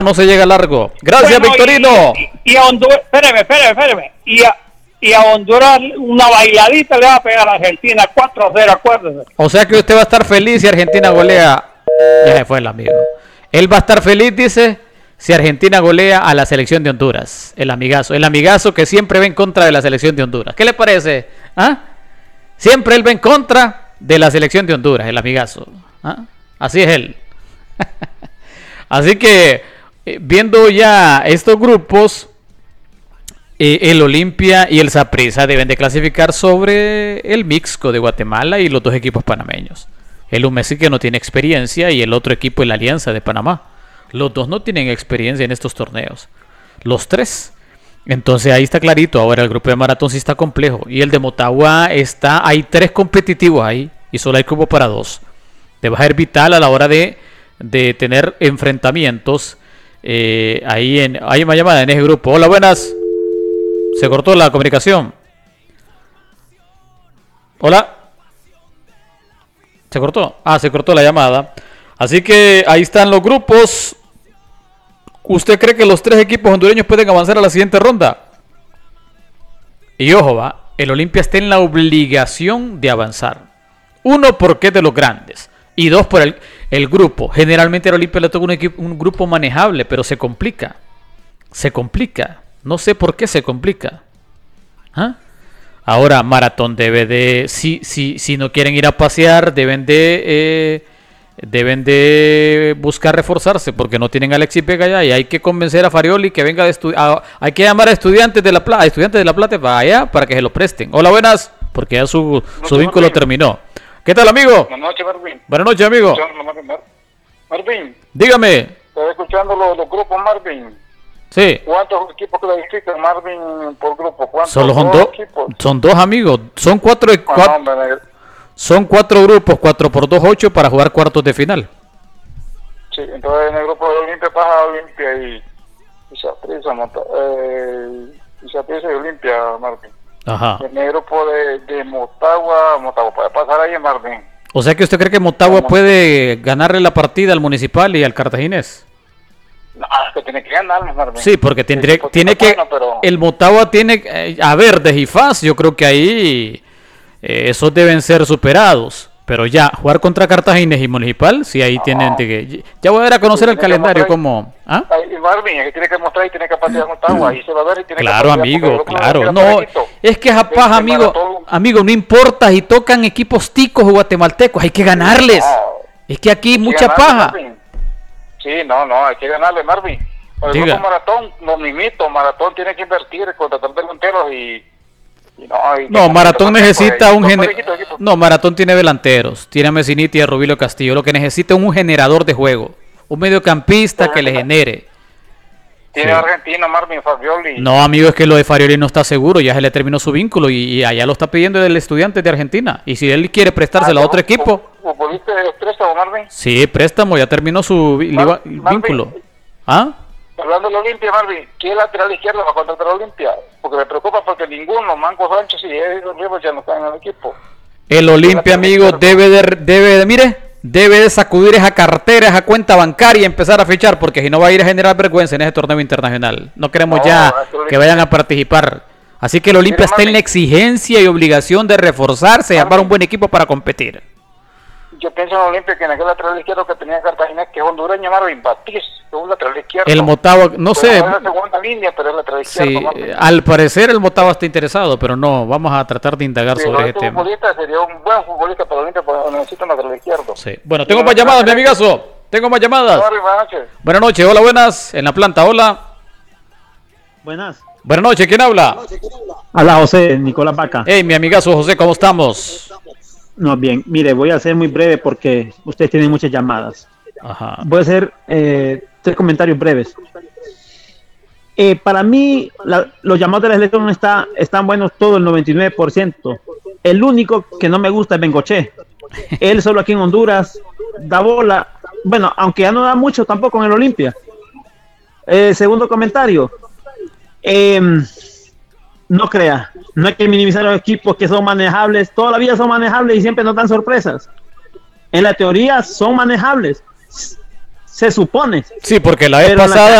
no se llega largo. Gracias, bueno, Victorino. Y a Honduras, espéreme. Y a Honduras una bailadita le va a pegar a Argentina 4-0, acuérdese. O sea que usted va a estar feliz si Argentina golea. Ya se fue el amigo. Él va a estar feliz, dice, si Argentina golea a la selección de Honduras. El amigazo que siempre va en contra de la selección de Honduras. ¿Qué le parece? ¿Ah? Siempre él va en contra de la selección de Honduras, el amigazo. ¿Ah? Así es él. Así que, viendo ya estos grupos, el Olimpia y el Saprissa deben de clasificar sobre el Mixco de Guatemala y los dos equipos panameños. El UMESI, que no tiene experiencia, y el otro equipo, el Alianza de Panamá. Los dos no tienen experiencia en estos torneos. Los tres. Entonces ahí está clarito. Ahora el grupo de Maratón sí está complejo. Y el de Motagua hay 3 competitivos ahí. Y solo hay cupo para 2. Debe ser vital a la hora de tener enfrentamientos. Hay una llamada en ese grupo. Hola, buenas. Se cortó la comunicación. Hola. ¿Se cortó? Se cortó la llamada. Así que ahí están los grupos. ¿Usted cree que los 3 equipos hondureños pueden avanzar a la siguiente ronda? Y ojo, el Olimpia está en la obligación de avanzar. 1, porque es de los grandes. Y 2, por el grupo. Generalmente al Olimpia le toca un grupo manejable, pero se complica. No sé por qué se complica. Ahora, Maratón debe de... Si no quieren ir a pasear, deben de buscar reforzarse, porque no tienen a Alexis Vega allá, y hay que convencer a Farioli que venga hay que llamar a Estudiantes de La Plata para allá para que se lo presten. Hola, buenas, porque ya su vínculo terminó. ¿Qué tal, amigo? Buenas noches, Marvin. Buenas noches, amigo. Marvin. Dígame. Estoy escuchando los grupos, Marvin. Sí. ¿Cuántos equipos clasifican, Marvin, por grupo? Solo son 2 equipos. Son 2, amigos. Son 4 Son 4 grupos, 4 por 2, 8 para jugar cuartos de final. Sí, entonces en el grupo de Olimpia pasa Olimpia y Saprissa y Olimpia, Marvin. Ajá. En el grupo de Motagua puede pasar ahí, Marvin. O sea que usted cree que Motagua puede ganarle la partida al Municipal y al Cartaginés. No, es que tiene que ganar, Marvin. Sí, porque tiene que... Bueno, pero... El Motagua tiene... de Gifás, yo creo que ahí... esos deben ser superados. Pero ya, jugar contra Cartaginés y Municipal, sí, ahí tienen que... Ya voy a ver a conocer el calendario como... Y Marvin, es que tiene que mostrar y tiene que partir a Motagua. Ahí se va a ver y tiene claro, que amigo, claro. No, es que Japaz, amigo, no importa si tocan equipos ticos o guatemaltecos, hay que ganarles. Es que aquí mucha paja. Marvin. Sí, no, hay que ganarle, Marvin. El grupo Maratón, lo mismito, Maratón tiene que invertir, contratar delanteros y Maratón necesita Maratón tiene delanteros, tiene a Messiniti y a Rubilio Castillo. Lo que necesita es un generador de juego, un mediocampista que le genere. Tiene argentino, Marvin, Farioli. No, amigo, es que lo de Farioli no está seguro, ya se le terminó su vínculo y allá lo está pidiendo el Estudiantes de Argentina. Y si él quiere prestárselo a otro equipo. ¿Volviste de préstamo, Marvin? Sí, préstamo, ya terminó su vínculo. Hablando de la Olimpia, Marvin, ¿qué lateral izquierdo va a contratar a Olimpia? Porque me preocupa porque ninguno, Manco Sánchez y Edison Rivas ya no están en el equipo. El Olimpia, amigo, debe de sacudir esa cartera, esa cuenta bancaria y empezar a fichar, porque si no va a ir a generar vergüenza en ese torneo internacional. No queremos que vayan a participar. Así que el Olimpia está en la exigencia y obligación de reforzarse y armar un buen equipo para competir. Yo pienso en Olimpia que en aquel lateral izquierdo que tenía Cartagena, que es hondureño, Marvin Batiz, que es un lateral izquierdo. El Motagua, no sé. Es la segunda línea, pero es lateral izquierdo. Sí, al parecer el Motagua está interesado, pero no, vamos a tratar de indagar sobre este tema. Sería un buen futbolista para Olimpia, pero necesita un lateral izquierdo. Sí. Bueno, tengo más llamadas, mi amigazo. Tengo más llamadas. Buenas noches. Buenas noches, hola, buenas. En la planta, hola. Buenas. Buenas noches, ¿quién habla? Hola, José, Nicolás Vaca. Hey, mi amigazo José, ¿cómo estamos? No, bien, mire, voy a ser muy breve porque ustedes tienen muchas llamadas. Ajá. Voy a hacer 3 comentarios breves. Para mí, los llamados de la selección están buenos todo el 99%. El único que no me gusta es Bengoché. Él solo aquí en Honduras da bola. Bueno, aunque ya no da mucho tampoco en el Olimpia. Segundo comentario. No crea, no hay que minimizar los equipos que son manejables, toda la vida son manejables y siempre nos dan sorpresas. En la teoría son manejables. Se supone. Sí, porque la vez Pero en la pasada